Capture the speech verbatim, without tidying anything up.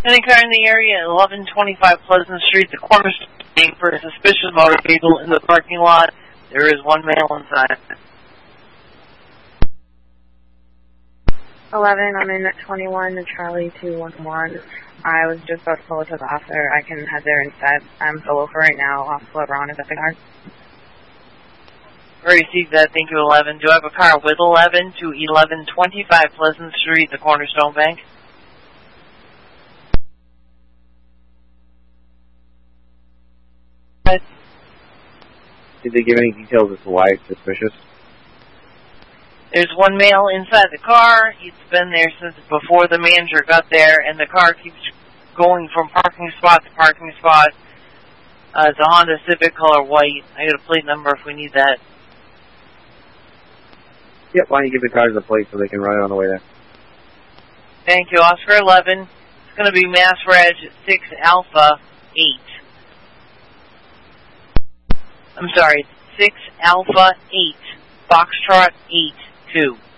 Any car in the area at eleven twenty-five Pleasant Street, the cornerstone bank, for a suspicious motor vehicle in the parking lot. There is one male inside. eleven, I'm in at twenty-one, Charlie two one one. I was just about to pull it to the officer. I can head there instead. I'm solo for right now. Officer LeBron is at the car. I received that. Thank you, eleven. Do I have a car with eleven to eleven twenty-five Pleasant Street, the Cornerstone Bank? Did they give any details as to why it's suspicious? There's one male inside the car. He's been there since before the manager got there, and the car keeps going from parking spot to parking spot. Uh, it's a Honda Civic, color white. I got a plate number if we need that. Yep, why don't you give the cars a plate so they can run it on the way there? Thank you, Oscar eleven. It's going to be Mass Reg six Alpha eight. I'm sorry, six Alpha eight, Foxtrot eight two.